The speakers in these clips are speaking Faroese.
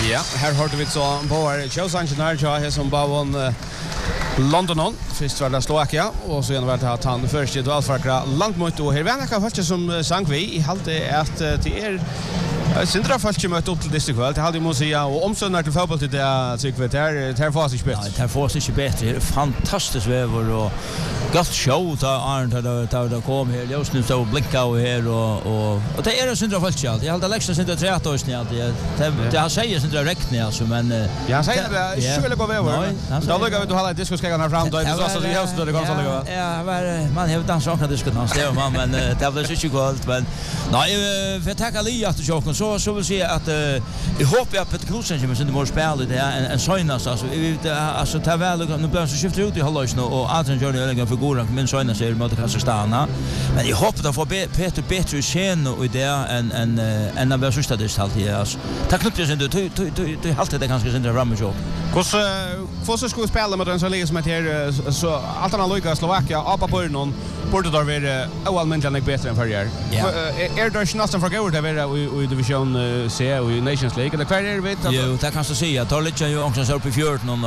Ja, här hörde vi så på vår showsanchen här som bara vann London. Först var det Slovakia och sen var det att han först i Alfarkra landmot och här vänner kan faktiskt som sang vi i halde att till Sindra fallt møtt upp till distrikt. Det hade måste säga och omsöndar till fotboll till det tycker vi där får sig bättre. Ja, det får sig bättre. Fantastiskt väver och gott show där kom här. Just nu så blinka och här och det är Sindra fallt. Jag hade läxa Sindra 3 år sedan det har säger Sindra räkna alltså men ja säger det skulle gå över. Då lägger vi då hålla diskoskagan här fram då det så det hus då det går så det. Ja, man har dansa och diskon så man men det blir så inte gott men nej för tacka li att jag så vill säga att jag hoppas att Peter Knudsen kommer sen mer spela det en Soinas alltså ta väl nu börjar så skifta ut i halvlös och Adrian Johnny Ellingham för Goran men Soinas är mot Kazakstan men jag hoppas att få Peter bättre scen och det en av första det alltid alltså ta Knudsen du alltid det kanske sen Ramajok. Hur så ska spela med den så läge som heter så allt annat lika Slovakia apa på någon borde då vara allmänt bättre än förr. Är det nästan för går det vara i division C och i Nations League eller kvar är vet jo det kan jag säga tar lite ju också upp i 14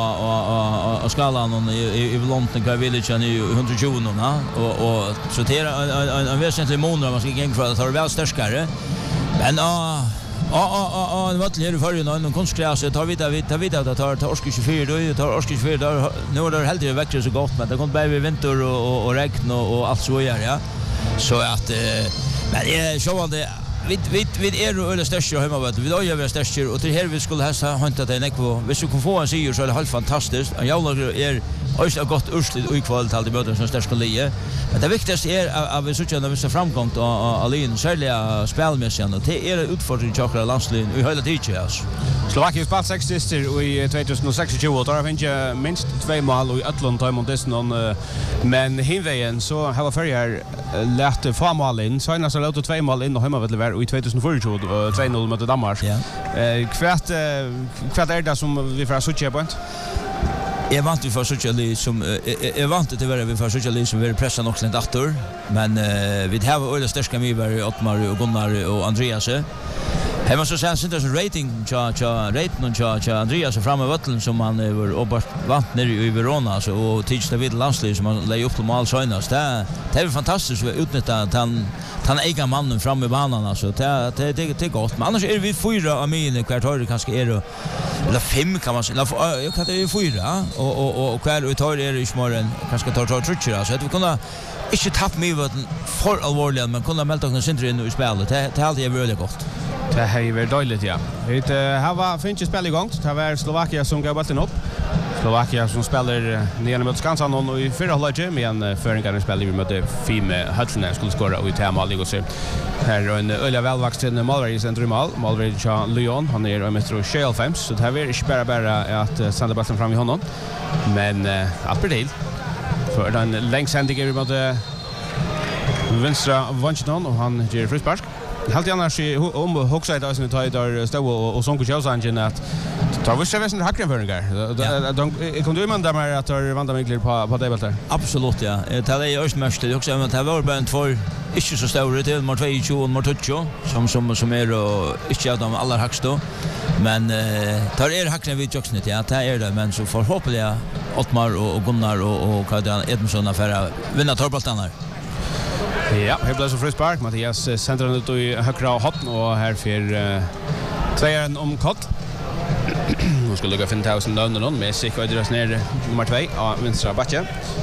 och skalan och i London kan Village i 120 och så det är en väsentlig månad man ska gå för att ha väl starkare men det var till här förr någon konstgräs tar vi att ta Orskis 24 då tar Orskis 24 där nu är det helt väcker så gott men det kommer bli vinter och regn och allt så ja så att men jag så det vi är öle största hemma vet vi då gör vi största och till här vi skulle ha hantat det nekvo hvis vi kan få en seger så är det helt fantastiskt och jag är också gott urslut och ikväll till det möter som största lie men det viktigaste är att vi söker när vi ser framgång och Alin särskilt spelmässigt och det är utfordring till Chakra landslin i hela tiden alltså Slovakia spalt 6 sister i 2026 och då har vi minst 2 mål i Atlant time on men hemvägen så har förr lärt få mål in så när så låt 2 mål in och hemma vet det i 2024 2-0 mot Danmark. Kvart är det som vi får söka på. Jag vant vi för sociali som jag vant det var vi för sociali som vi pressar också lite åter men vi har alla starka myver Ottmar och Gunnar och Andreas. Här måste säga syns det rating cha Andreas framme vatten som han över vant ner i Verona så och tids David Landsley som han lägger upp på mål senast. Det är fantastiskt att utnyttja han egen mannen fram i banan alltså det är gott men annars är vi 4 av mina kvartal kanske är eller 5 kan man säga jag kan det 4 och kvar utar är det smörren kanske tar trutcher så att vi kunna inte tappa mig vad för allvarligt men kunna melda oss in i spelet det alltid är väldigt gott. Det här är väldigt dåligt ja. Det här var finns ju spel igång. Det var Slovakia som gav bollen upp. Slovakia som spelar nere mot Skansan och i förra halvlek men föringarna spelar vi mot Fime Hudson skulle skora och i tema ligger så. Här är en öliga välvuxen Malveri i centrum Malveri Jean Leon han är metro Shell 5 så det här är inte bara att sända bollen fram i honom men upper deal för den längsändningen vi mot vänstra Vanchton och han ger frispark. Helt annars Hogside där som tar stå och Sonko Shellsangen att tar vi ser väsen hackren föringar. De kan du man där med att tar vanda vinklar på det där. Absolut ja. Det är ju mest det också att det var bara för inte så stora till mot 22 och mot 20 som är och inte de allra högsta men tar hackren vid Jacksnet ja det är det men så förhoppningsvis Ottmar och Gunnar och Kadjan Edmundsson affär vinna torboltarna. Ja, här blir så frispark. Mattias centrar ut i högra hotn och här för tvåan om kott. Nu ska lugga 5000 lönen med sig och dras ner nummer 2 av vänstra backe.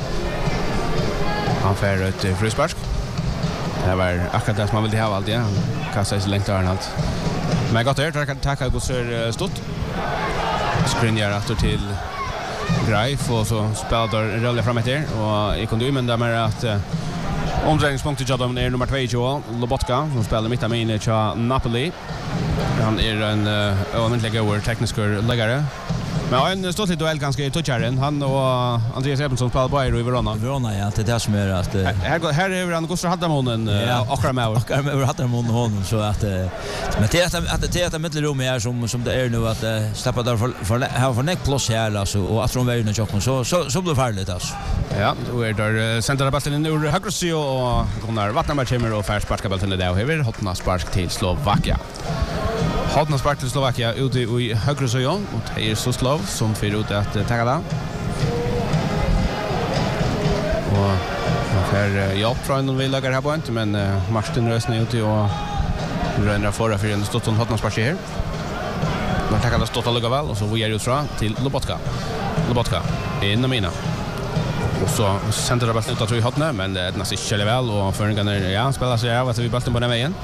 Han får ett frispark. Det var akkurat det som man ville ha allt, ja. Han kastar sig längt över allt. Men gott här, tackar Gossar Stott. Skrinjar efter till Greif och så spelar rullar fram efter och i kondumen där med att omdrejningspunktet till dem är nummer 2 Lobotka som spelar mitt med i Napoli. Han är en ordentlig god teknisk läggare. Men han står lite duell ganska i toucharen. Han och Andreas Ebensson spelar på i Verona. Verona ja, det är som är att här är han Gustav Haddamonen Akramauer Haddamonen honom så att men det är ett mittelrum här som det är nu att släppa där för neck plus här alltså och att de vägen och så blir farligt alltså. Ja, då är där centrala bollen ur högra sida och Gunnar Vattenberg kommer och färs sparka bollen där och här hotna spark till Slovakia. Hotna spark till Slovakia ute i högra sidan och det är så slov som för ut att ta det. Och för jobb från någon vill lägga här på inte men Martin Rösne ute och rönnar förra för en stort Hotna spark här. Man tackar det stort lugga väl och så vi är ut från till Lobotka. Lobotka in i mina. Och så center bollen ut att tror i Hotna men det är nästan inte väl och förringarna ja spelar sig av att vi bollen på den vägen.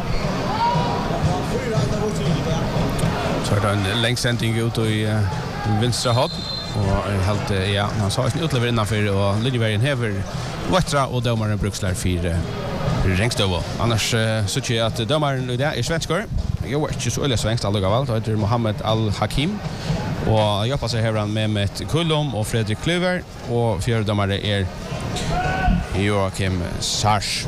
Så det en längsändning ut i vänstra hot och helt ja han sa inte utlever innanför och Lidjebergen häver Wattra och domaren Brukslar 4 Rengstövo. Annars så tycker jag att domaren det är svenskor. Jag vet inte så eller svenskt alla gavel. Det heter Mohammed Al-Hakim och jag passar här med ett Kullum och Fredrik Klöver och fjärde domare är Joakim Sars.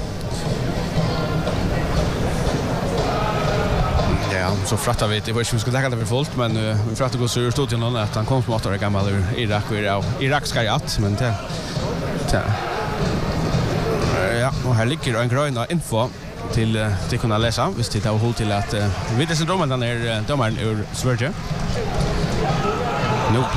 Ja, så frattar vi det var vi skulle lägga det för fullt men vi frattar gå så ur studion att han kom som 8 år gammal ur Irak och Irak ska rätt men det ja, och här ligger en gröna info till att kunna läsa visst det har hållit till att vid det syndromen den är domaren ur Sverige. Nu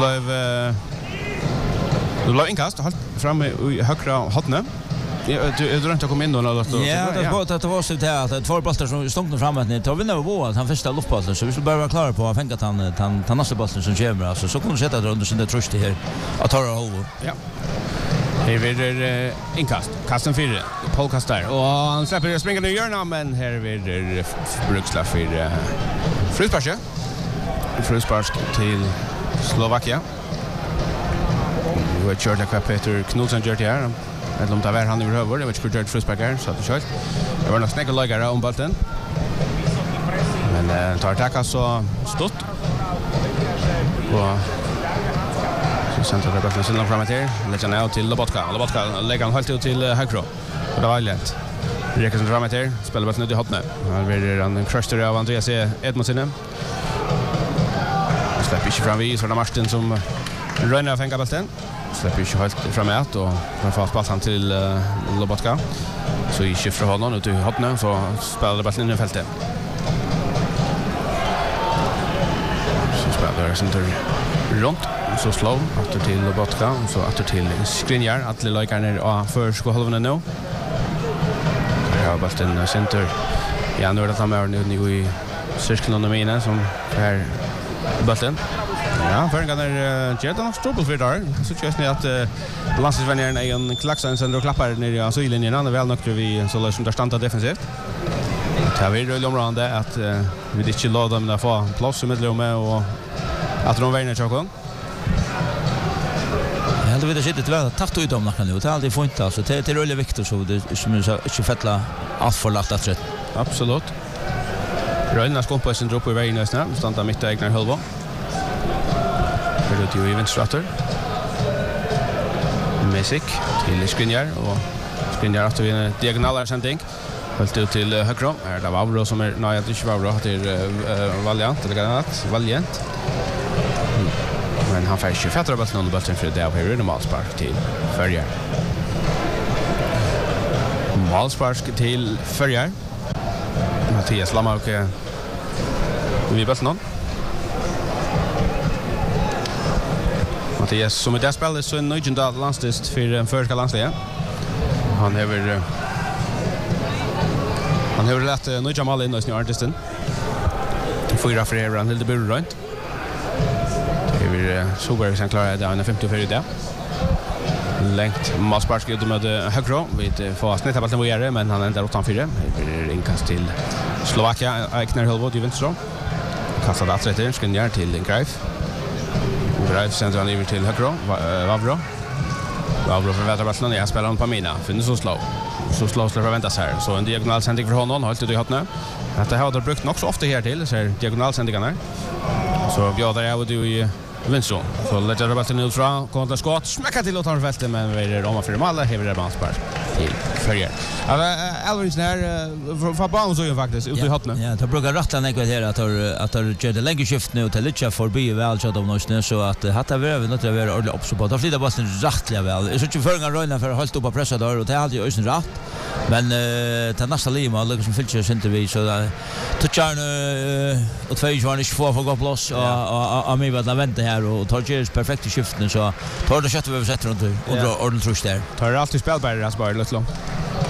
blev inkast halt framme i högra hotne. Du drömte att komma in då när det var så där att två bollar som stod framåt ner tar vinner vår att han första loppbollen så vi skulle bara vara klara på att fänga att han nästa bollen som kommer alltså så kunde sätta det under sin trust här att ta det håll. Ja. Här blir inkast. Kasten 4. Paul kastar och han släpper springa ner hjörna men här blir Brukslar 4 Frusparsk till Slovakia. Vi har kört det Peter Knudsen gjort här. Eller om det var han överhuvud, det var inte George Frusberger, så att det kört. Det var nog snäcka läggare om bollen. Men tar tacka så stort. Och så centrar det bollen sidan framåt här. Lägger ner till Lobotka. Lobotka lägger han helt ut till högra. Och det var lätt. Räcker sen framåt här. Spelar bollen ut i hotne. Han blir en crusher av Andreas Edmondsen. Släpper inte fram vid så det Martin som rönnar fänga bollen. Släpper inte helt framåt och man får spela han till Lobotka. Så i skiftar honom ut i hotne så spelar bollen in i fältet. Så spelar det center runt så slå åter till Lobotka och så åter till Skriniar att lägga ner och för ska halva nu. Ja, bollen center. Ja, nu är det han är nu i cirkeln av mina som här bollen. Ja, förringarna Jetan strubbel för där. Så känns det att landslagsvännerna är en klaxar sen och klappar ner i asyllinjen. Han är väl nog vi så löser där stanta defensivt. Det har vi rull område att vi inte låter dem där få plats i mittlumme och att de vinner chockan. Ja, det vet jag inte väl tatt ut dem nu. Det är alltid fint alltså. Det är rulle viktigt så det som inte fettla allt för lätt att rätt. Absolut. Rönnars kompisen drog på vägen nästan. Stanta mitt egna halva. Det är ju vänsterstratter. Mesik till Skriniar och Skriniar efter en diagonal sändning. Helt ut till högra. Är det Vavro som är nej det är inte Vavro det är Valiant eller annat. Valiant. Men han får 24 bollen under bollen för det är en målspark till Förjar. Målspark till Förjar. Mattias Lamauke vi bollen. Mattias som är där spelar så en nöjda landstest för en förska landslag. Han har lätt nöjda mål in i sin artisten. Fyra för han helt bur runt. Det är så bra sen klarar det en 54 där. Längt målspark ut med högra. Vi får snätta bollen vidare men han ändrar 8-4. Det blir inkast till Slovakia Ekner Hölvod i vänster. Kastar det rätt Skriniar till Greif. Greif sänder han över till högra. Vavro för väderballen. Jag spelar på mina. Finns så slå. Så slås det förväntas här. Så en diagonal sändning för honom. Hållt ut i hotne. Att det har det brukt också ofta här till. Så här diagonalsändningarna. Så bjöd jag ut i vänster. Så lägger det bollen ut från. Kommer skott. Smäcka till åt fältet men vi är om för mål. Här är det målspark. till Färger. Elvins här för banan så ju faktiskt ute i hatten. Ja, det brukar rattla något här att gör det längre skift nu till lite förbi väl så att de nu så att hata över något det är ordentligt upp så på. Då flyttar bollen rättliga väl. Jag tycker förra röna för att hålla upp och pressa där och det hade ju ösen rätt. Men ta nästa lima liksom fyllts inte vi så där touchar och två ju var inte för gå plats och mig vad vänta här och tar ju perfekt skiften så tar det köttet över sätter runt och ordentligt trust där. Tar alltid spelbärare alltså bara lite långt.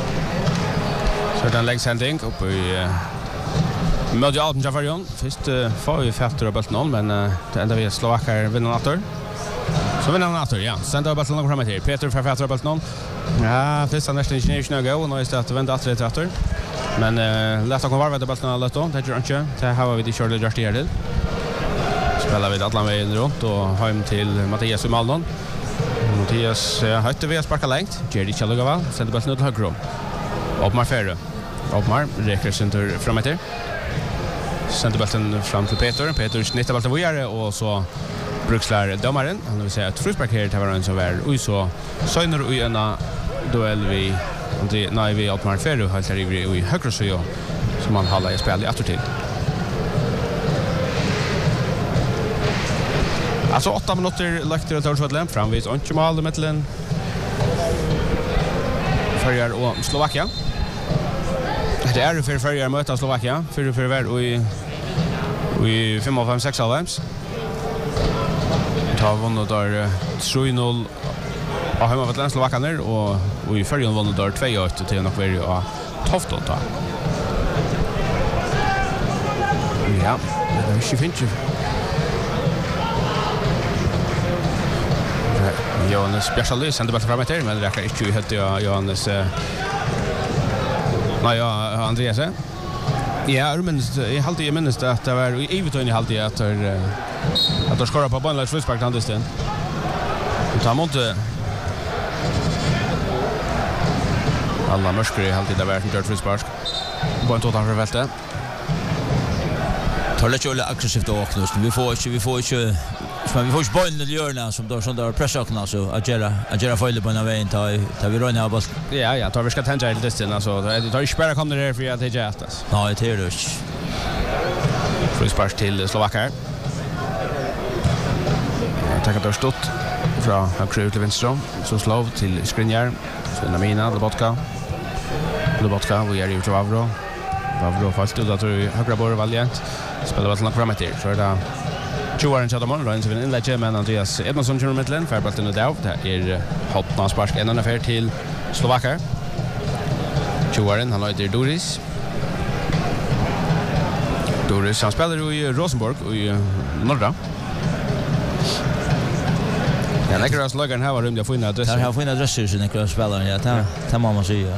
Så den läggs händing upp i Mödja Alpen Javarion. Först får vi fätter av bulten men det enda vi Slovakar vinner natter. Så vinner natter, ja. Sen tar bulten fram till Peter för fätter av bulten. Ja, först han nästan inte gå och nu är det vända att efter. Men lätt att komma varva bulten lite då. Det gör inte. Det har vi det körde just här till. Spelar vi alla vägen runt och hem till Mattias i Maldon. Mattias hötte vi sparka längt. Jerry Chalogava sätter bulten ut höger. Oppmar Ferre. Oppmar räcker center framåt där. Sätter bollen fram till Peter. Peter snittar bollen vidare och så brukslar domaren. Han vill säga att frispark här tar varann så väl. Och så söner och ena duell vi när vi Oppmar Ferre håller i högra så som man håller i spel i återtid. Alltså 8 minuter lagt till Torsvallen framvis och mål i mitten. Färger och Slovakia. Det är för Färger möta Slovakia för väl och i 5-5-6 avs. Ta vunnit där 3-0 av hemma mot Slovakerna och i Färger vunnit där 2-8 till nog väl och tufft då. Ja, det är 25. Johannes Bjärsali sände bollen framåt här men det räcker inte helt Johannes nej Andreas. Ja, men jag minns att det var i Everton i halvtid att de skorar på bollen frispark han det. Utan måste alla mörskor i halvtid där var en frispark. På en total förvälte. Tar lite öle aggressivt och nu vi får inte bollen i hörna som där pressar så att göra fel på den vägen tar vi röna boll. Ja, tar vi ska tänka lite sen alltså det tar ju spärra kommer det för att det jättas. Nej, det är det. Frispark till Slovakar. Tackar då stått från höger till vänster så slov till Skriniar. Så Namina Lobotka vi är ju till Vavro fast ut att högra bor valiant. Spelar bollen framåt där så det Joaren Chadamon runs in inlägg men Andreas Edmondsson kör mitten för bollen ut där. Det är hoppna spark en affär till Slovakar. Joaren han heter Doris han spelar i Rosenborg i norra. Ja, Niklas Lagan här var rum jag får in adress. Där har får in adress så Niklas spelar ja ta mamma säga.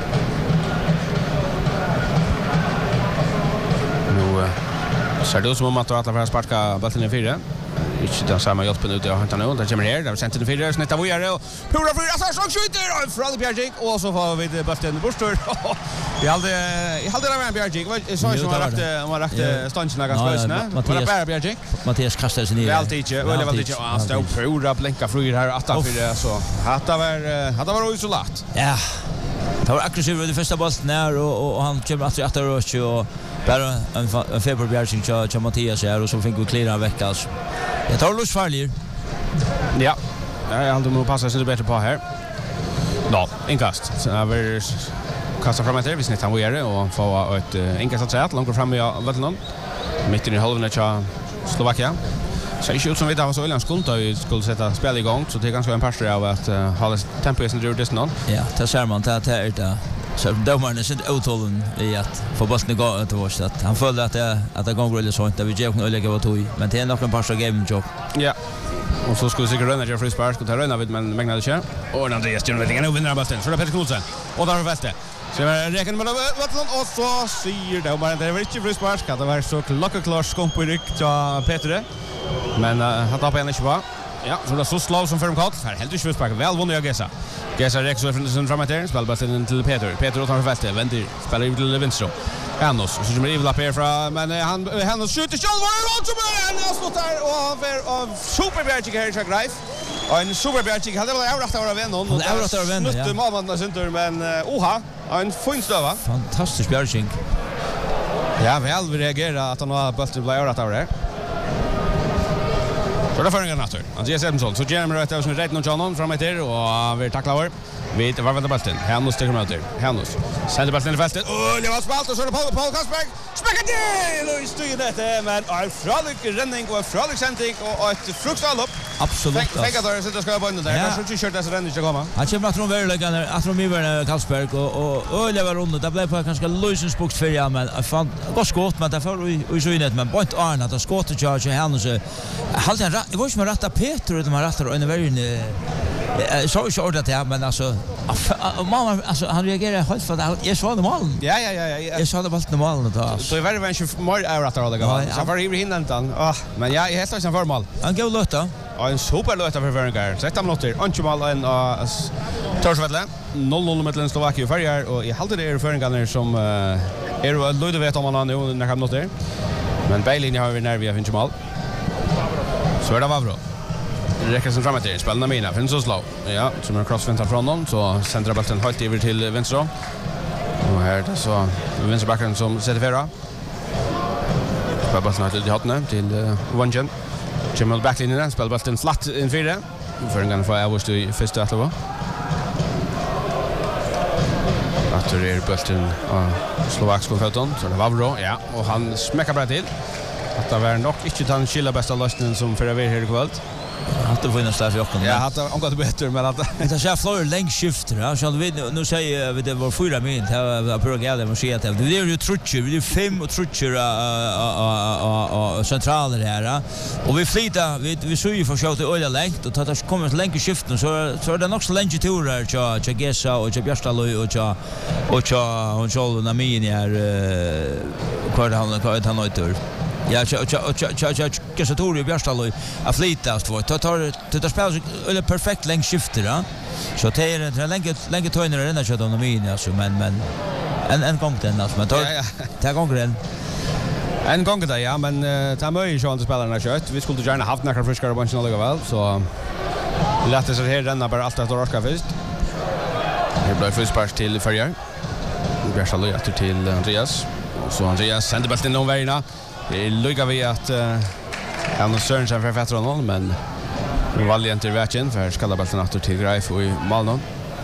Så det som att alla för sparka bollen i fyra. Inte den samma hjälpen ut jag hämtar nu. Där kommer här. Där sent i fyra snittar vi och pura fyra så skjuter från Bjärgik och så får vi bollen bort. Jag hade det med Bjärgik. Vad så som man rakt stanchen ganska spösna. Var det bara Bjärgik? Mattias kastar sig ner. Väl inte. Eller väl inte. Han stod pura blänka flyger här att för så. Hade var isolat. Ja. Det var aggressivt i det första bollen när och han kommer att röra och bara en feber Bjärging till Mattias här och så fick vi klara vecka alltså. Jag tar lust farlig. Ja. Jag hade nog passat sig bättre på här. Då, inkast. Så över kasta framåt där vi snittar vi är och få ett inkast att säga långt fram i vattnet. Mitt i halvan av Slovakia. Så det ser ut som vi där var så illa skont att vi skulle sätta spel igång så det är ganska en par av att hålla tempo i sin distans. Ja, det ser man att det är det. Så domaren är inte uthållen i att få bollen gå ut vårt att han följde att det går really så inte vi ger nog lägga vad men det är nog en par av game job. Ja. Och så skulle säkert röna Jeffrey Spark och ta röna vid men mängdade kör. Och Andreas gör väl ingen vinner bollen. Så det Peter Knudsen. Och där välte. Så räcker med vattnet och så säger domaren det är inte Jeffrey Spark att det var så klockklar skomp på ryck till Peter. Men han tappar inte på. Ja, så det så slå som för dem kallt. Här helt ju Spark väl vunnit jag gissa. Gessa Rex så från framåt där spelar bollen till Peter. Peter tar fäste vänder spelar ut till Vinstro. Hannos så kommer Evil upp här från men han skjuter själv var runt som han har stått där och av Superberg här så greif. En superbjärtsik, hade väl avrättat våra vänner. Han avrättat våra vänner, ja. Snutte målmannen synter, men oha, en fin stöva. Fantastisk bjärtsik. Ja, väl vi reagerar att han har bulten blir avrättat av det. Så det förringen natur. Andreas Edmundsson, så Jeremy rätt av som rätt någon John fram efter och vi tacklar vår. Vi var väl bulten. Hanus sticker mot där. Hanus. Sänder bulten i fältet. Det var spalt och så är det Paul Kasperg. Späcker det! Och styr det men en frölig renning och en frölig sändning och ett fruktfall upp. Absolut. Tänk att det sitter ska på där. Kanske inte kört dessa renning ska komma. Han kommer att från verkligen att från Mivern Kasperg och det var runt. Det blev på ganska lösensbukt för ja men fan går skott men det får och så inne men point Arn att skottet charge Hanus. Halt han det var ju med rätta Peter och de har rättar och en väldigt så så ordat ja men alltså mamma alltså han reagerar helt för att jag såg det mål. Ja. Jag såg det bara det mål då. Så är det väl mer avrättar alla gånger. Så får vi hinna inte. Men ja, jag helt som för mål. Han går löta. Ja, en superlöta för Föreningar. 16 minuter. Anchumal en Torsvedle. 0-0 mot Slovakia förjar och i halvtid är Föreningar som är löjde vet om man nu när kan minuter. Men Bailey har vi när vi har finns mål. Så är det Vavro. Räcker som framåt till spelarna mina finns så slå. Ja, som en crossfinta från någon så centrar bollen helt över till vänster. Och här det så vänsterbacken som sätter förra. Bollen till hatten till Wangen. Jamal backlinjen där spelar bollen slatt in fyra. För en gång för jag måste i första halva. Att det är bollen Slovaksko fälton så det var bra. Ja, och han smäcker bra till. Att det var nog inte den skilla bästa lösningen som för över här i kväll. Att det var en slags jocken. Ja, att han gått bättre men att det så flår länge skifter. Ja, så vi nu säger vi det var 4 min här på Gävle och se att det är ju trutcher, vi är 5 och trutcher centraler här. Och vi flyttar vi så ju för show till öliga längt och det kommer länge skiften så är det också länge turer till Gessa och till Bjärstalo och Håll Namin här kvar han åter. Ja, Gessatori och Bjärstalo är flyttas två. Det spelar eller perfekt länge skifter då. Så det är länge töjner den där chatten Namin alltså men en gång den alltså men ta gånger den. En gång där ja, men ta mig ju att spela den kött. Vi skulle gärna haft några friskare bunchen alla väl så låt det så här denna bara allt att orka först. Det blir först pass till Förjar. Bjärstalo efter till Andreas. Så Andreas sänder bollen någon vägarna. Det lyckas vi att han Sørensen för Fettron men Valiant till Vatchen för skalla bollen åter till Greif och i Malmö.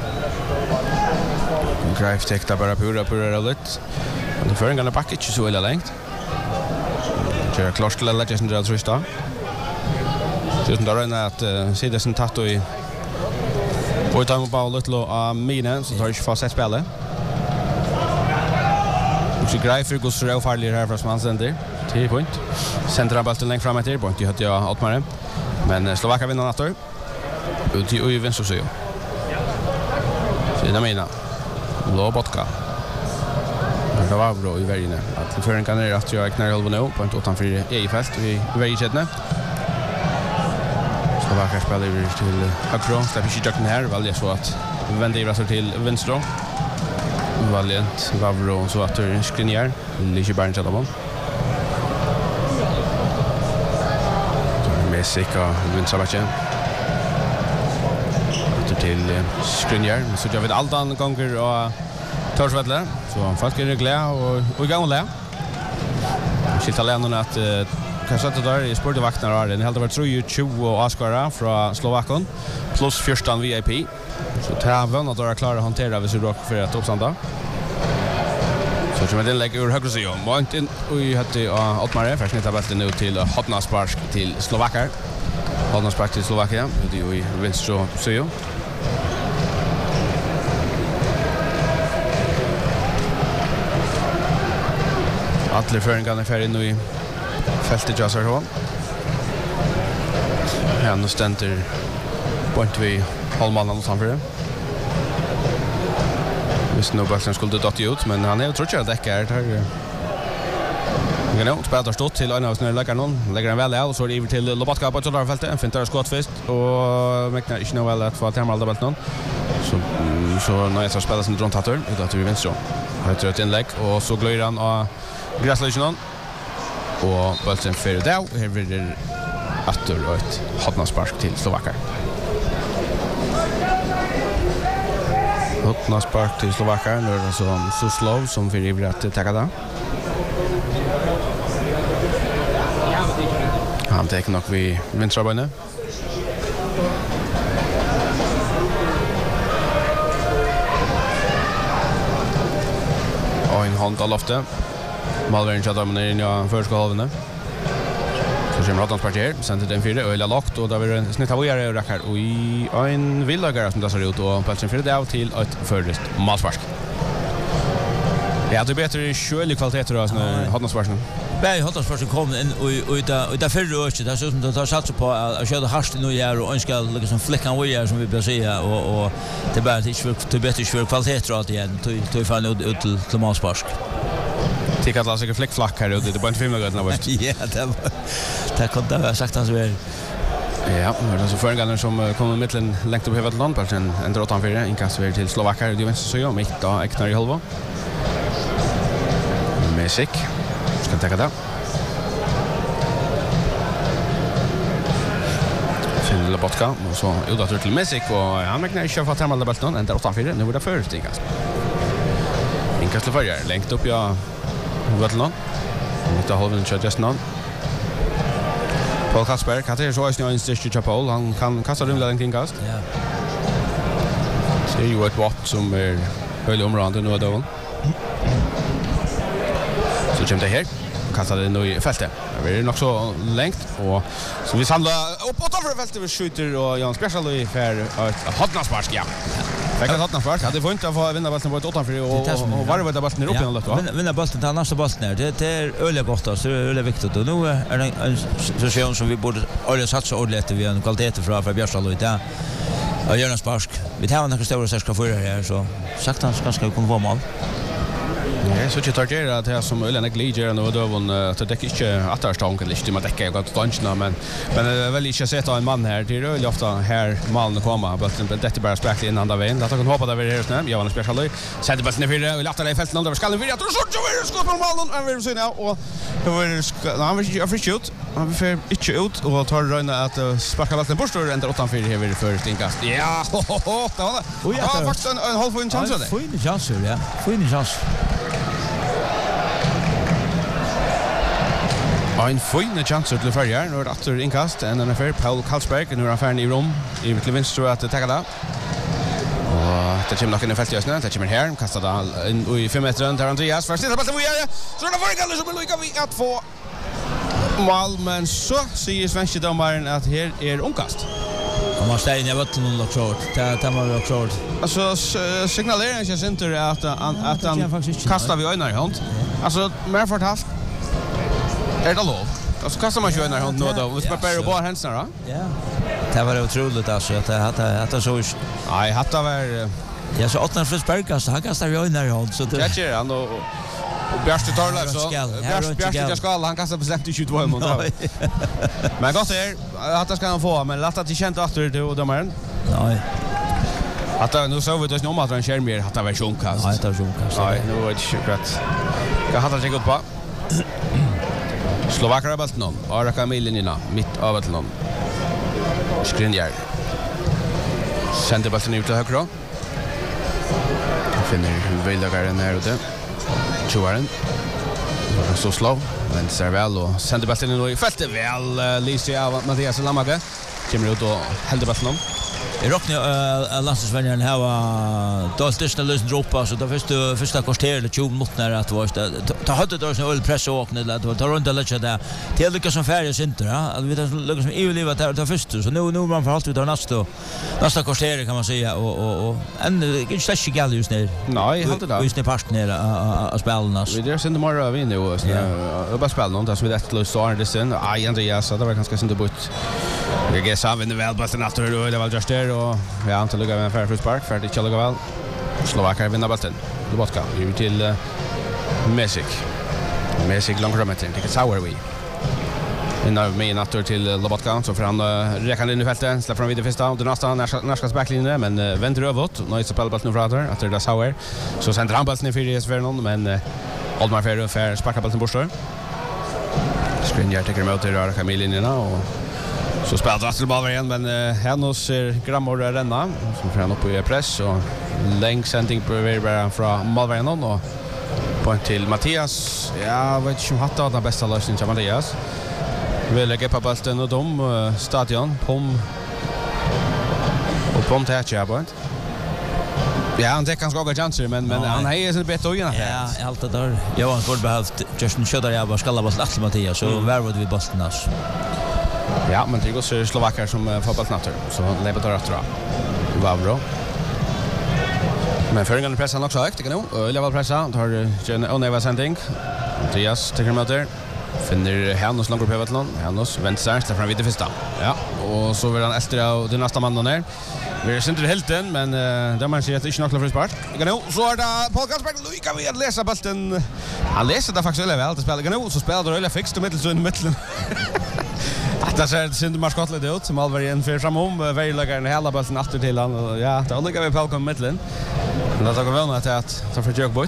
Greif täckte bara pura lite. Och för en gång backa inte så illa långt. Det är klart att lägga sin del trista. Det är då att se det som tatto i och ta på lite och mina så tar jag fast ett spel. Och Greif går så farlig här från Smansender. 10 point. Centra bollen längst fram efter point. Jag hade Altmare. Men Slovakien vinner natten. Ut i vänster så. Sina mina. Lobotka. Det var bra i världen. Att för en kan det att jag knär halva nu på 8-4 i fält i världen. Slovakien spelar över till högra. Släpper sig jacken här. Väldigt så att vända i så till vänster. Valiant Vavro så att det skrinjar. Lite bara inte då. Messika Vinsabachen. Till skrinjar. Så jag vet allt an gånger och Torsvedle. Så folk är glada och gamla. Skilta länder att kanske att där i sportvakterna har det helt varit 3-20 och Askara från Slovakien plus 14 VIP. Så tävlan att vara klara att hantera vid Sydrock för att uppsända. Så som det lägger ur högra sidan. Mont in och hade Altmare för snittar bollen nu till Hotnaspark till Slovakien. Hotnaspark till Slovakien. Det är ju vänster sida. Alle føringene fer inn i feltet Jassar H. Ja, nå stender point vi halvmannen utenfor det. Hvis nå Bøkland skulle datt ut, men han jo tror ikke at det ikke her. Men nå, spelet har stått til Øynehavs når legger noen. Legger en vel av, og så er det iver til Lobotka på feltet. En finter skått først, og Mekner ikke noe vel at få til Malda belt noen. Så når jeg skal spille sin drontatter, det er vi venstre. Høyter et innlegg, og så gløyer han av Gräslöjnen och bollen för det och här blir det åter ett Hotnaspark till Slovakien. Hotna spark till Slovakar, nu är det så slow som för ivrig att täcka det. Han täcker nog vid vinstraböjne. Och en hand av loftet. Malveren tjattar man in i första halvan. Så kommer Rottans parti här, sen till den 4, öjla lagt och där blir en snitt av ojare och rackar och i en villagare som det ser ut och platsen 4 det av till ett förrest malspark. Ja, det är bättre skölig kvaliteter av Hotnarsparsen. Nej, Hotnarsparsen kom in och där förra året där så som det har satt på att köra harst nu gör och önskar liksom fläckan ojare som vi bör säga och det är bara inte bättre för kvaliteter att igen till fan ut till malspark. Tycker att det är säkert fläckflack här ute, det är bara inte 5 minuter. Ja, det kan det ha sagt han så väl. Ja, det är så föregångaren som kommer mitten längt upp i Vätland, bara sen ändrar 8-4, inkast vi till Slovakar, det är vänster så jag, mitt av Eknar i halva. Mesik, ska täcka det. Finner Lobotka, och så utåt till Mesik, och han räknar inte för att hemma bulten, ändrar 8-4, nu är det först inkast. Inkast till förra, längt upp jag Vätland. Mitt av halvan kör just någon. Paul Kasper, kan det så är snö inställd till Paul, han kan kasta rymla längt inkast. Ja. Det är ju ett vatt som är höll området nu då. Så kommer det här. Kastar det nu i fältet. Det är nog så längt och så vi samlar upp utanför fältet vi skjuter och Jan Special i för ett Hotnarspark ja. Det kan Hotnarspark. Hade får inte få vinna bollen på ett utanför och varje där bollen är uppe igen då. Vinna bollen till nästa boll ner. Det är öle gott alltså, öle viktigt och nu är det en situation som vi borde alla satsa ordentligt vi en kvalitet från Bjärsal och där. Och Jonas Spark. Vi har några stora ska för här så sagt han ska komma på mål. Ja, så jag tar att det som Ölen glider och då att det inte attarstånken lite med täcka gott stanna men väl inte sett en man här det är ofta här malen kommer men det är bara spräckligt innan där vägen. Jag kan hoppa där vi är här nu. Jag var en special. Sätter bollen ner och lättar i fältet under skallen vidare. Så vi skott på malen och vi ser nu och han vill ju shoot. Han vill inte ut och tar röna att sparka bollen bort och ändrar 8-4 här vid första inkast. Ja, det var det. Ja, faktiskt en halv fin chans där. Fin chans ja. Fin chans. En fin chans till förra nu efter inkast en NFL Paul Karlsberg nu är han i rum i till vänster att ta det. Och det kommer nog in i fältet just nu. Det kommer här kastar den i 5 meter där Andreas först det bollen vidare. Så det var Galle som lyckas vi att få mål men så säger svenska domaren att här är omkast. Han måste ställa ner bollen och short. Det var också short. Alltså signalerar jag center att han kastar vi öarna i hand. Alltså mer fortast. Är det lov? Alltså kastar man ju när han nu då. Vi ska bara bara händsna då. Ja. Det var otroligt alltså att så nej, hatta var ja så åttan Frisberg så han kastar ju när han så det är han och Bjärste tar så. Bjärste ska han kastar bestämt i 22 mot. Men gott är att det ska han få men lätt att det känt efter det domaren. Nej. Att nu så vet du om att han kör mer att det var sjunkast. Nej, det var sjunkast. Nej, nu är det sjukt. Jag hade tänkt på Slovakar balt någon. Araka Milinina mitt av till någon. Skrinjar. Sänder bollen ut till höger. Finner Vildagaren här ute. Chuaren. Så slow. Men ser väl och sänder bollen i fältet väl. Lyser av Mattias Lamage. Kommer ut och häller bollen. I rockne landsvänjaren här var då största lösen droppa så då första kvarter eller 20 minuter när att var ta hade då sån öl press och när det tar runt eller så där till lyckas som färjas inte ja vi tar lyckas som EU livet där först så nu man får alltid ta nästa kvarter kan man säga och en inte så galt just nu. Nej, hade det. Just nu fast ner att spela oss. Vi där sen tomorrow vi nu och så bara spela någon där så vi det lös så det sen. Aj Andreas så det var ganska synd bort. Jag ger saven det väl bara natt och det var just där och ja antar lugga med för Spark för det lugga väl. Slovakar vinner bollen. Lobotka vi till Mesik. Mesik långrammet det sour we. Innan med natter till Lobotka så för han räcker in i fältet släpper från vidare första och nästa näskas backlinje men vänder överåt nu så bollen nu framåt att det sour så sänder han bollen i fyra för någon men Oldmar för sparkar bollen bort. Skrinjar tycker emot det röra Kamillinjerna och Så spelar Drasselball igen, men här ser Grammor renna. Så får han upp i press och längd sändning på Verberg från Malvärnen och point till Mattias. Ja, vet inte om hatta den bästa lösningen till Mattias. Vill lägga på bollen och dom stadion Pom tätch här point. Ja, han tar ganska goda chanser men han är ju så bättre igen. Ja, allt det där. Jag har fått behövt Justin Schöder jag bara skalla på Axel Mattias så var vi Boston alltså. Ja, men det går så slovaker som fotbollsnatur så lever det rätt bra. Var bra. Men förringen pressar också högt, det kan nog. Level pressa tar Oneva sändning. Mattias tycker möter. Finner Hannes långt på Vetlon. Hannes vänster släpper fram vid första. Ja, och så vill han Estra och den nästa mannen ner. Vi är inte helt än, men där man ser att det inte är något för spart. Det kan så är det Paul Kasperg. Kan vi läsa bollen. Han läser det faktiskt väl att spela. Kan så spelar det Ölla fixt och mittelsön i mitten. Det ser synd maskotligt ut som Alvarien för framom. Vägläggaren hela bollen åter till han. Ja, då ligger vi på kom mitten. Men det tar väl att ta för jök bort.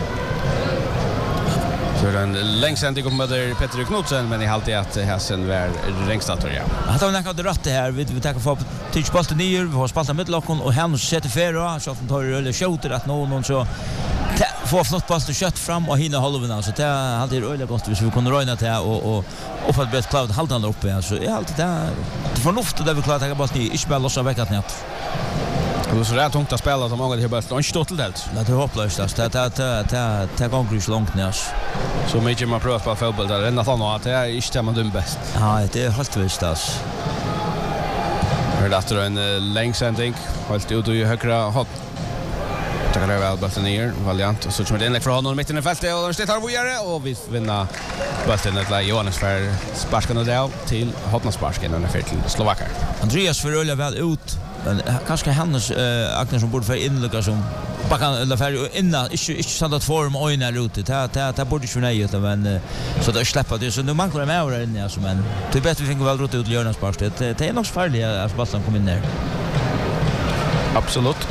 Så den längst sen kommer där Peter Knutsen men i halt att hässen var längst att ja. Han har näkat rätt det här. Vi tar få touch bollen ner, vi har spelat mittlocken och han sätter färra så att han tar eller skjuter att någon så får flott pass till kött fram och hinner halvorna så det är alltid öle gott hvis vi kunde röna det och få ett bättre cloud hålla han uppe alltså är alltid det förnuft där vi klarar att ta bollen i inte bara lossa veckat nät. Det är så rätt tungt att spela som många det här bollen och inte stått till helt. Det är hopplöst det går ju långt ner. Så mycket man prövar på fotboll där ända från att det är inte man dum bäst. Ja, det är helt visst alltså. Det är efter en längsändning helt ut i högra hot. Det kan väl bollen ner variant och så kommer det inlägg från honom mitt i fältet och de tar vidare och vi vinner bollen till Johannes för sparken och där till Hotnarsparken och för till Slovakar. Andreas för Ölla väl ut men kanske Hannes Agnes som borde för inlägga som backa eller för innan inte sant att form öarna ute det borde ju nej men så det släpper det så nu manglar med över inne alltså men det är bättre vi fick väl rota ut Johannes Park det är nog farligt att bollen kommer in där. Absolut.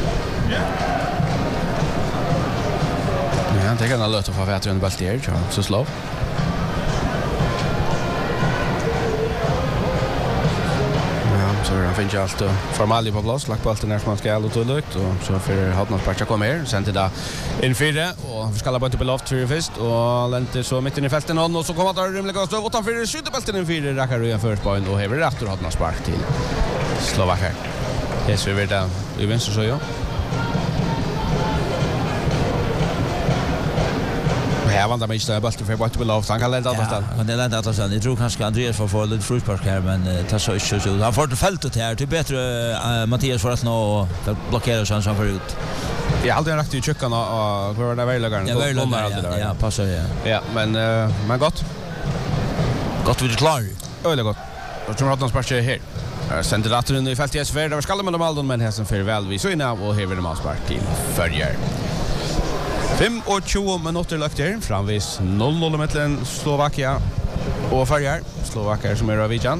Ja, det kan alla löta för att en boll där så slå. Så han finns ju allt formalj på plats, lagt bollen när man ska och tullut och så för Hotnarspark kommer här sen till där in fyra och vi ska alla på loft för först och lente så mitt in i fältet och så kommer det rimliga stå utanför skjuter bollen in fyra rackar och först point och häver rätt Hotnarspark till Slovakien. Det ser vi där i vänster så ja. Ja, vant mig inte bollen för bort på loft. Han kan lända åt där. Han kan lända åt där. Jag tror kanske Andreas får få lite fruspark här men tar så inte så. Han får det fältet här. Det är bättre Mattias för att nå blockera chansen för ut. Jag hade rakt i checkan och var det vägläggaren. Ja, passar det. Ja, men gott. Gott vi är klar. Öle gott. Och tror att de sparkar här. Sender datorn i fältet SVR. Det var skallar med dem Aldon men hästen för väl vi så inne och häver dem avspark till Förjer. 25 minuter lagt här. Framvis 0-0 mellan Slovakia och Förjer. Slovakier som är av Vidjan.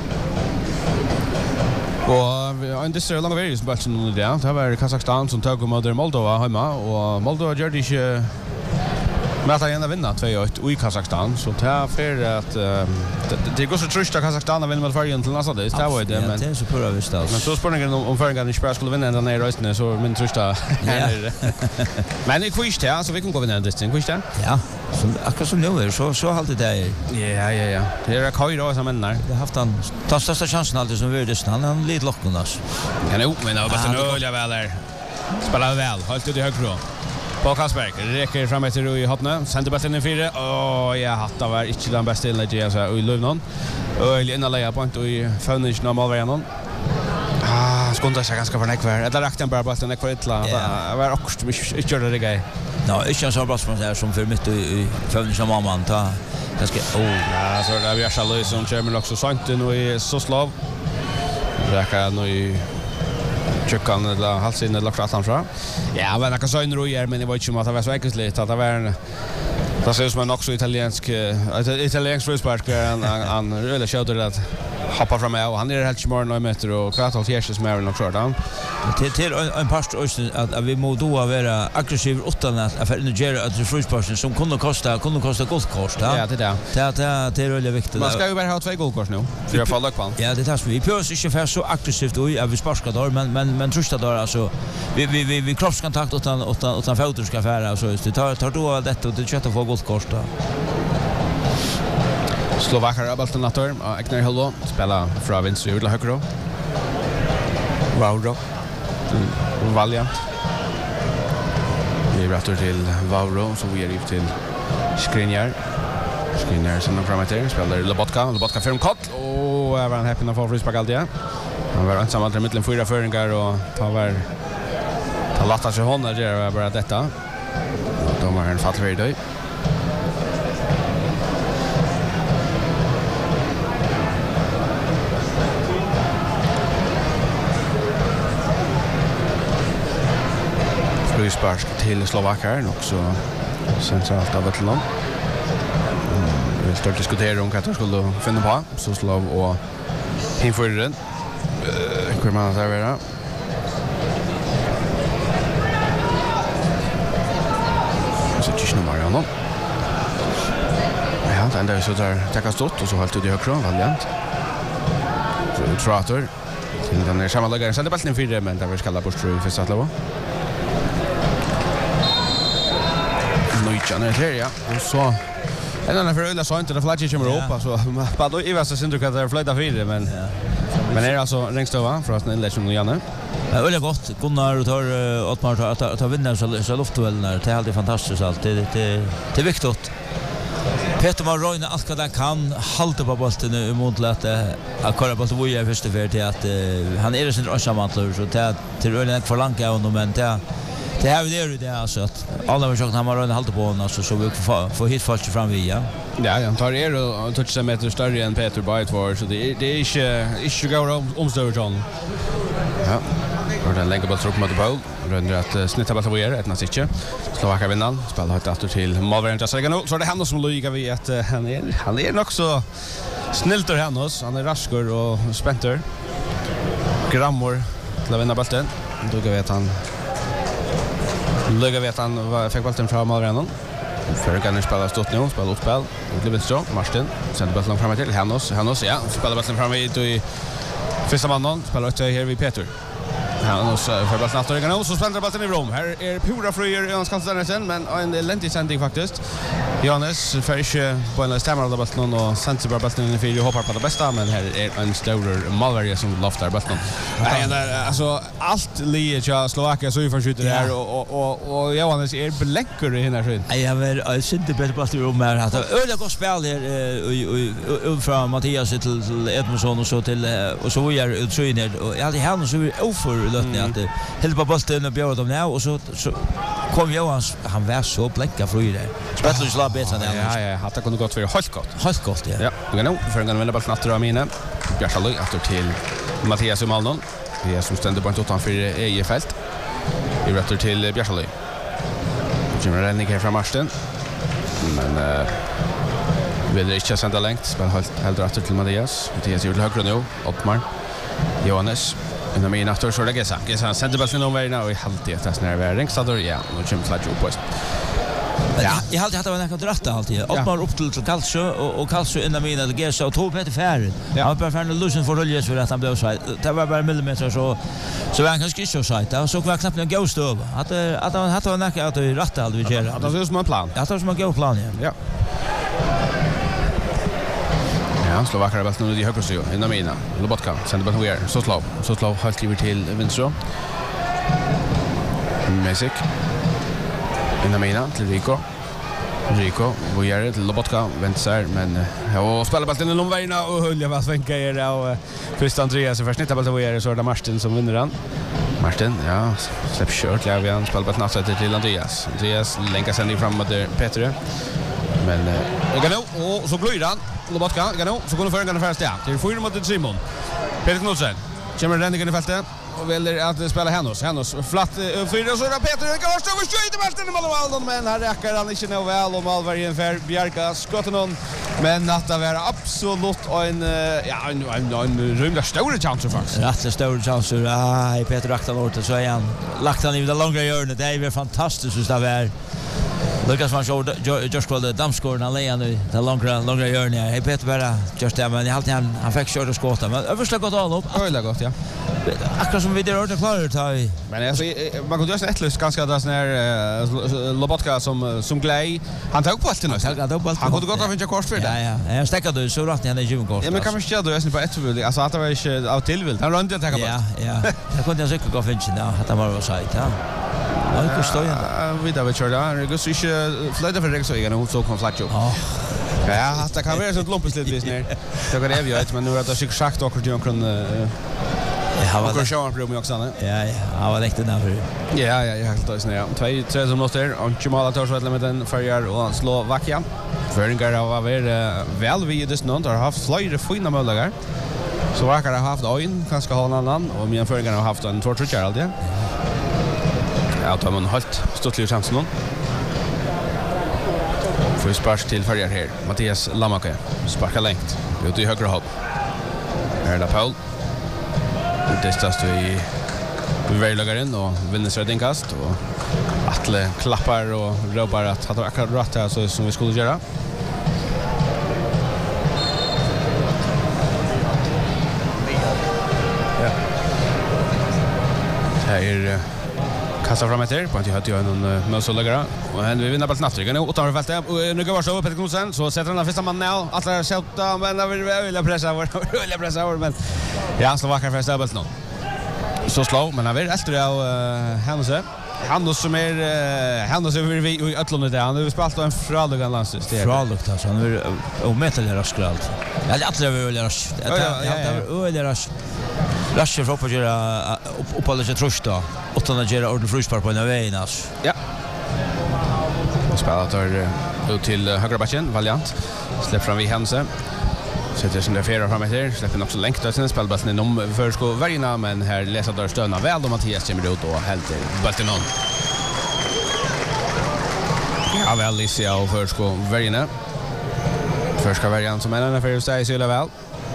Och en distrer långa väg som börsen under det. Det var Kazakstan som tog mot Moldova hemma. Och Moldova gör det inte med att gärna vinna 2-1 i Kazakstan. Så det är för att det går så trist att Kazakstan har vunnit mot Färgen till nästa det. Det var det. Men det är så pura visst alltså. Men så spårningen om Färgen inte bara skulle vinna ända ner i rösten så min trista här. Men det är kvist här så vi kan gå vinna det sen kvist här. Ja. Så akkurat som nu så alltid det. Ja. Det är Kai då som menar. Det har haft han tar största chansen alltid som vi det han lite lockande alltså. Kan nog men det var öliga väl där. Spelar väl. Halt ut i högra. Paul Kasperg räcker fram efter i Hotne. Sänder bollen in 4. Ja, hatta var inte den bästa inlägget alltså i Lövnon. Öliga inlägg på point i Fönnish normal varianten. Skånda sig ganska för nekvar. Eller rakten bara bollen nekvar ytla. Det var också inte gör det grej. Ja, inte så bra som för mitt i Fönnish som man ta. Ganska ja, så där vi har Louis som kommer också sant nu i Soslav. Det kan nu i Tjockan eller halsen eller klart han fra. Ja, men jag kan säga nu men det var inte som att det var så enkelt att det var Det ser ut som en också italiensk frispark. Han really showed att hoppa fram med och han är helt smart 9 meter och kvartal fjärde som är nog short down. Till en past att vi må då vara aggressiv utan att förnugera att det frisparken som kunde kosta guldkort. Ja, det där. Det är really viktigt. Man ska ju bara ha 2 guldkort nu. För att få luck på. Ja, det tas vi. Vi behöver inte för så aggressivt och vi sparkar då men trusta då alltså vi kroppskontakt utan fötter ska färra så det tar då detta och det köttar få guldkort då. Slovakar har bollen natur. Ekner Hello spelar från vänster ut till höger. Vauro. Valiant. Vi rättar till Vauro så vi är ut till Skriniar. Skriniar som framåt där spelar Lobotka för en kott och är han happy när får frispark alltid. Han var ensam alltid mitten 4 föringar och tar latta sig hon där är bara detta. De har en fattlig idé. Frispark till Slovakar också centralt av Ötland. Vi ska diskutera om vad de skulle finna på så Slav och inför den. Hur man där vara. Så tjänar Mariano. Ja, den där så där täcka stort och så hållt det högre Valiant. Trotter. Den är samma lägare. Sen det bollen för men där vi ska la bort för så att lova. Nojjan är här ja. Och så en annan för öla så inte det flaggor kommer upp så bara då i vassa syndru kan det flytta vidare men är alltså längst över för att inlägg som Janne. Öle gott Gunnar och tar Ottmar att vinner så luftväl när det är alltid fantastiskt allt det är viktigt. Peter Marroyne allt vad han kan hålla på bollen emot att köra bollen vad jag först för till att han är sin rössamantler så det till öle för långt av honom men det har vi det alltså att alla har sagt han har hållit på honom så vi får hit fast fram via. Ja, han tar och touch sig meter större än Peter Byte var så det är inte går omstöver honom. Ja. Och den lägger bollen upp mot boll. Rundar att snitta bollen över ett nästicke. Slovakar vinner. Spelar högt åter till Malvern Jasegano. Så det händer som Luiga vi att han är nog så snilltor Hannos. Han är raskor och spänter. Grammor till att vinna bollen. Då går vi att han fick bollen från Malvern. För kan spela stort nu, spela uppspel. Det blir så. Martin sänder bollen fram till Hannos ja, spelar bollen fram i första mannen. Spelar ut här vid Peter. Han för bollen efter igen så spelar bollen i Rom. Här är Pura Fröjer i anskansen sen men en elendig sändning faktiskt. Johannes för på en stämmer av bollen och sänder bara bollen i fyra och hoppar på det bästa men här är en stor Malvern som loftar bollen. Alltså allt liga Slovakien så för skjuter här och Johannes är blänkor i hela skyn. Jag var synte bättre på Rom här att öle gott spel här från Mattias till Edmundsson och så till och så var utsynad och jag hade han så oför att helt på bollen och bjöd dem nu och så kom Johans han var så bläcka för det. Spelar så bättre än Ja, hade kunnat gått för helt gott. Ja. Ja, nu för en vända bollen efter Amine. Bjärsalöj efter till Mattias i Malmö. Det är som ständer på en totan för Ejefält. Vi rätter till Bjärsalöj. Jimmy Rennick här från Marsten. Men vill inte sända längt. Spelar helt rätt till Mattias. Mattias gjorde högre nu. Ottmar. Johannes. Innan min efter så lägger sig. Gesa sänder bollen om vägen och i halvtid test när vi är ringstador. Ja, nu kommer flash upp på. Ja, jag hade haft en kontrakt alltid. Oppar upp till Kalsjö och Kalsjö innan mina det Gesa och 2 Peter Färd. Han var bara för en lusen för Ruljes för att han blev så. Det var bara millimeter så var han kanske inte så där så var knappt en ghost över. Att han hade näka att det rätt aldrig vi gör. Det var som en plan. Ja, det var som en god plan ja. Ja, Slovakar har bollen i högra sidan. Innan mina. Lobotka sänder bollen här. Så slå helt över till vänster. Mesik. Innan mina till Rico, vad gör det till Lobotka vänster men och spelar bollen i långvägarna och hölja vad svänka är och först Andreas först snitta bollen vad gör det så är det Martin som vinner den. Martin, ja, släpp kört Lavian spelar bollen nästa till Andreas. Andreas länkar sen fram mot Peter. Men Gano och så glöjer han. Lobotka, Gano, så går det för en gång först ja. Det är 4 mot Simon. Peter Knudsen. Kommer den igen i fältet. och väljer att spela Hennos. Hennos flatt fyra så Peter Garst över skjuter bollen i mål men här räcker han inte nog väl och målvärden för Bjarka skotten men att det var absolut en rymlig stor chans faktiskt. Rätt stor chans. Peter Aktan åt så är han lagt han i det långa hörnet. Det är fantastiskt just där. Lucas van just called the Damsgården alene nu. Det långa hörnet. Hej Peter bara just där men han fick köra skottet men överslag gott all upp. Överlag gott ja. Akkurat som vi det ordet klarar ta vi. Men alltså man kunde just ettlust ganska där sån här Lobotka som glej. Han tog på allt nu. Han kunde gott ha finna kort för det. Ja. Jag stäckade så rätt han är ju kort. Ja men kan man inte då på ett vill. Alltså att det var inte av tillvill. Han rönde att ta på. Ja. Jag kunde säkert gå finna att han var så här. Ja, det står ju. Vi där vet jag där. Det går så inte flytta för det så igen så kom flack ju. Ja, det kan vara så ett lumpigt lite vis ner. Det går det vi vet men nu att det sig sagt och du kan Ja, vad det show problem också nu. Ja, vad läckte där för. Ja, helt då snä. 2-3 som låter och Jamal Torsvett med den förjar och Slovakia. Föringar av väl vi just nu har haft flera fina möjligheter. Så verkar det ha haft en kanske ha en annan och min föringar har haft en Tortrucharald ja. Ja, tar man halt ståtlig chans nu. Får spark till förjar här. Mattias Lamake sparkar längt ut i högra hopp. Här är det Paul. Distast vi väglagar in och vinner så ett inkast och Atle klappar och ropar att han har akkurat rätt här så som vi skulle göra. Ja. Här kassa fram efter på att jag hade ju en mössolagare och vi vinner på snabbt. Nu åt han fältet och nu går så Peter Knudsen så sätter han den första mannen ner. Alla skjuta men det vill pressa över men ja, Slovakia för stabilt nu. Så slå, men han vill efter av Hanse. Hannes som Hannes vi i Ötlandet där. Han har spelat en frallugan landslist. Frallugt alltså. Han är omättlig raskralt. Ja, det är väl ras. Det är väl ras. Rasche för att göra uppehålla sig tröst då. Utan att göra ordentlig frispark på den vägen alltså. Ja. Och spelar tar ut till högra backen, Valiant. Släpper fram vid Hanse. Sätter sin fjärde fram efter, släpper också längt av sin spelbollen inom försko värjorna, men här läser där stöna väl då Mattias kommer ut och helt bollen on. Ja, väl Licia och försko värjorna. Förska värjan som är för sig så väl.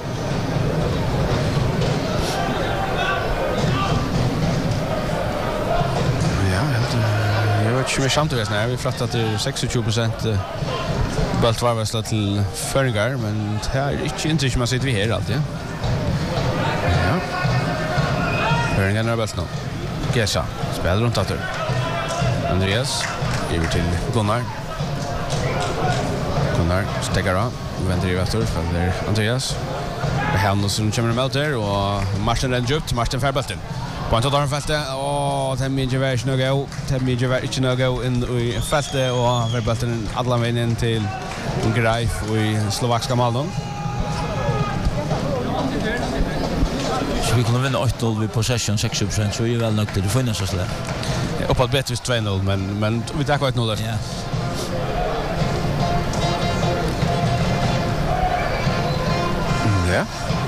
Ja, jag vet inte mer samt det är vi frattat till 26% Bult var väl till förgar men det är inte intryck man sitter vi här alltid. Ja. Förgar när Bult nu. Gesa spelar runt att Andreas över till Gunnar stegar av vänder i vänster för Andreas. Det händer som kommer emot där och Martin den djupt Martin Färbulten. På en total fältet och Temidjever inte något in i fältet och Färbulten alla vägen in till Greif i slovakiska Maldon. Så vi kunde vinna 8-0 vid possession 6% så är väl nog det får nästan så där. Uppåt bättre 2-0 men vi tar kvar 1-0 där. Ja. Ja.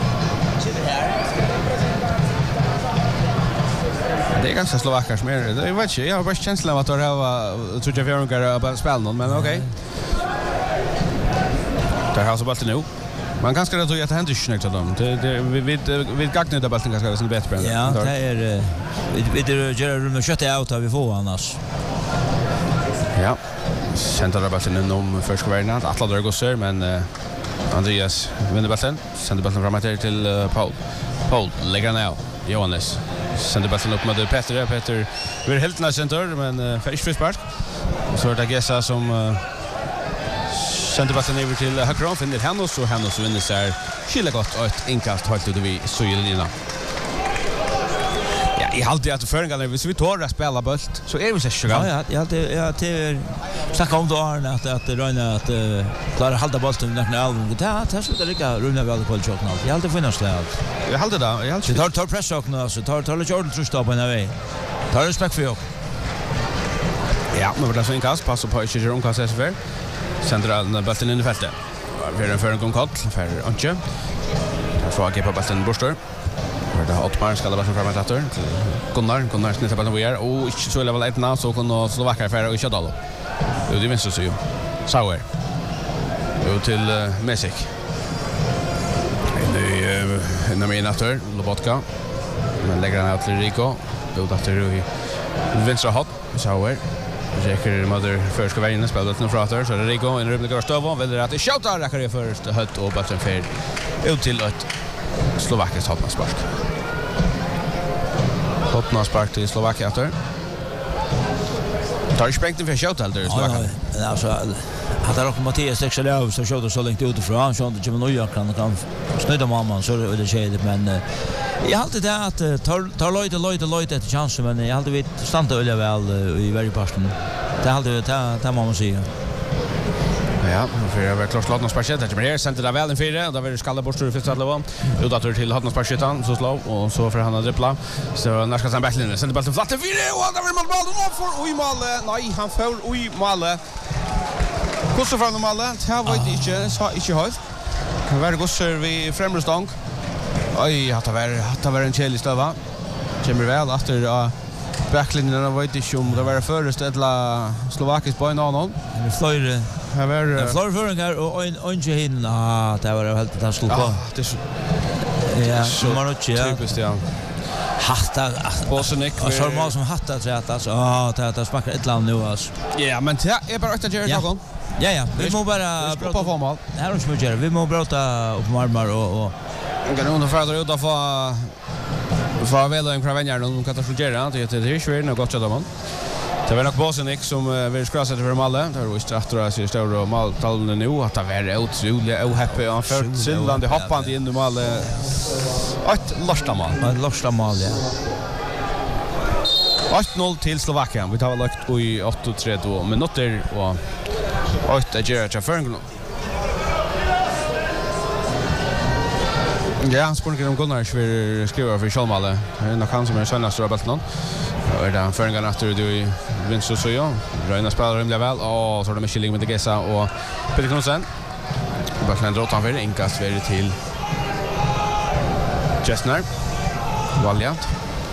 Det är ganska slovakar som är det. Jag vet inte, jag har bara känslan av att det har tror jag fjärungar på spelen men okej. Där har så bollen nu. Man ganska rätt att det händer inte snyggt av dem. Vi gagnar det bollen ganska så bättre. Ja, det är vi gör rum och kötta ut av vi får annars. Ja. Sänder bollen inom första världen. Alla där går så men Andreas vinner bollen. Sänder bollen fram till Paul lägger ner. Johannes sänder bollen upp med Peter vill helt nära center men fish spark. Så är det Gesa som sänder bollen över till högra finner Hannes och Hannes vinner sig skilja gott och ett inkast helt ut vi så gör det I halde att förringarna hvis vi tar att spela bult så är vi så sjuka. Ja, det snacka om då att Röna att klara hålla bollen när album. Det så det lika Röna väl på chocken. Jag hade funnits där. Jag hade det. Jag hade tar press och nu så tar lite ordentligt trust på den vägen. Ta respekt för jag. Ja, men det så en kast pass på Jerome Kassa för. Centralen bollen in i fältet. Vi har en förring kall för Antje. Får jag på bollen Buster. det Ottmar ska det vara framåt efter. Gunnar snittar på den och inte så level 1 nå så kan Slovakia färra och köra då. Det vinner så ju. Sauer. Och till Mesik. Nu med efter Lobotka. Men lägger han ut till Rico. Då efter i vänstra hop Sauer. Jäker mother först ska vara inne spelet nu framåt så det Rico en rubrik stöv väljer att skjuta räcker först hött och bara för ut till ett Slovakias hotnarspark. Hotnarspark till Slovakia efter. Tar sprängten för skjuta eller Slovakia. Ja, alltså hade också Mattias Texelov så skjuter så långt utifrån han så inte kommer nog kan snöda mamman så det skedet men jag har alltid det att tar lite efter chansen men jag har alltid stanna öliga väl i varje passen. Det har alltid ta mamma säga. Ja, för jag var klart slått något speciellt. Det blir sent där väl en fyra. Då vill skalla bort för första lån. Ut till hotnas speciellt så slå och så för han att dribbla. Så när ska han backlinjen. Sen bollen flatt fyra och där vill man bollen och för oj mål. Nej, han får oj mål. Kosta från målet. Jag vet inte, så inte högt. Kan vara gossar vi främre stång. Oj, hade varit en cheli stöva. Kommer väl efter backlinjen och vet inte om det var först eller Slovakisk på en annan. Det flyr här var förföringar och en hin det var helt att slå på. Ja, så Marucci. Typiskt ja. Hatta Bosnick. Och så mål som hatta så att alltså det smakar ett land nu alltså. Ja, men det är bara att göra någon. Ja, vi må bara på formal. Det här är så mycket. Vi må bråta upp marmar och kan nog fördra ut att få väl en kravänjar någon kan ta fungera det är svårt något gott man. Det var nog Bosnick som vill skrasa för Malle. Det var just att dra sig stor och Maltallen nu att det var otroligt ohappy och för sillande hoppande in i Malle. Ett losta mål ja. 8-0 till Slovakien. Vi tar lagt i 8-3 minuter och 8 Gerard Ferngrun. Ja, spårningen om Gunnar för skriver för Schalmalle. En av han som är sönnast stora bulten. Och där Ferngrun efter du vinst så ja. Röna spelar rimligt väl och så har de Michelin med Gesa och Peter Knudsen. Bulten drar utanför inkast vidare till Chestner. Valiant.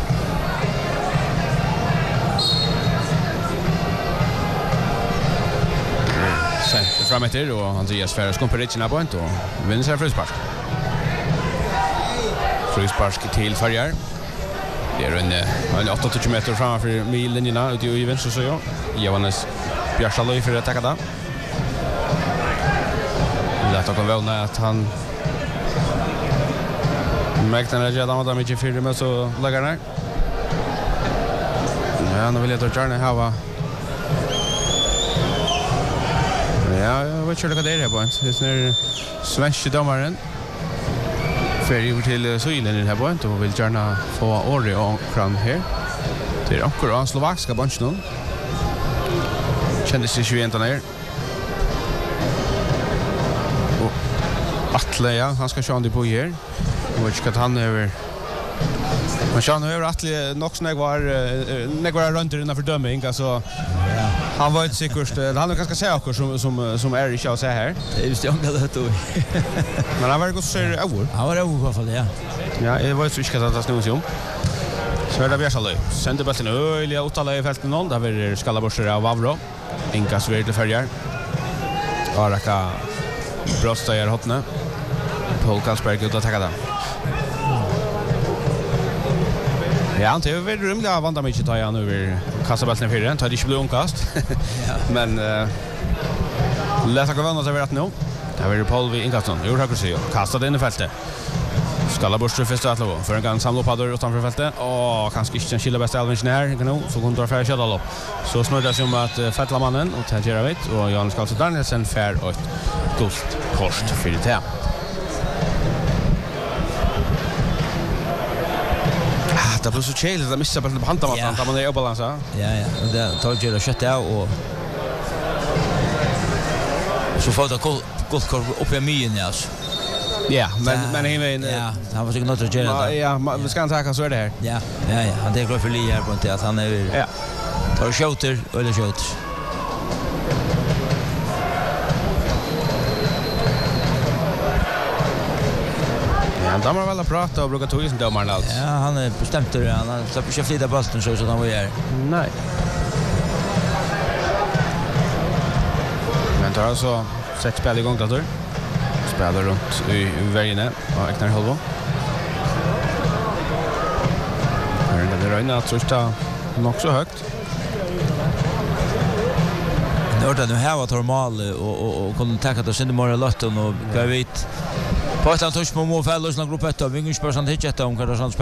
Sen framåt och Andreas Ferres kom på ritchen point och vinner sig frispark. Frispark till Färjar. Det är en 8 meter framför millinjerna ute i vänster så ja. Johannes Bjärsalo för att attacka där. Det kan väl när att han märkte när jag hade mycket för med så lägger ner. Ja, nu vill jag ta gärna ha. Ja, jag vet inte vad det är på en. Det är svenska domaren. Färg till Söjlen i den här point och vill gärna få Åre och fram här. Det är akkurat slovakiska bunch nu. Kändes det 21 ner. Och Atle, ja, han ska köra på här. Jag vet inte att han över. Men Sean över Atle nog var runt innanför dömning alltså. Han var inte säkert han kanske säga också som är inte att säga här. Det är just jag det då. Men han var god så över. Han var över i alla fall ja. Ja, det var ju så att det snurrar sig om. Så är det Bjärsalo. Sänder bollen öliga utala i fältet 0. Där vill skalla bort av Vavro. Inkas vidare till Färjar. Araka bröstar hotna. Paul Kalsberg ut att attacka där. Ja, han är väl rymligt att vända mycket ta igen över kassabollen för den. Tar det inte bli omkast. Men lätt att gå vända sig vid att nu. Där vill Paul vid inkastan. Gjorde högre sig. Kastade in i fältet. Skalla bort första att lova. För en gång samla upp där utanför fältet. Och kanske inte en kille bästa Alvin här. Så kunde det köra lopp. Så snurrar sig om att fettla mannen och Tadjera vet. Och Johannes Karlsson Danielsen fär och ett gult kort för det. Det blir så chillt att missa på handtamattan där man är obalansa. Ja. Det tar ju det kött och så får det gott upp i myen ja. Ja, men hinner ja, han var säkert något att göra där. Ja, vi ska inte så är det här. Ja. Han det är glad för Lee här på inte att han är ja. Tar skjuter eller skjuter. Ja, Han damer väl att prata och brukar ta i som domaren alls. Ja, han är bestämt det. Han släpper inte flytta bollen så han var här. Nej. Men tar alltså sett spel igång då. Spelar runt i vägen och Eknar Holvo. Det regnar att första nog så högt. Nu här var normal och kunde täcka det sen imorgon lotten och jag vet på att han touch på mål fällor som grupp 1 och Vingens person hit om kanske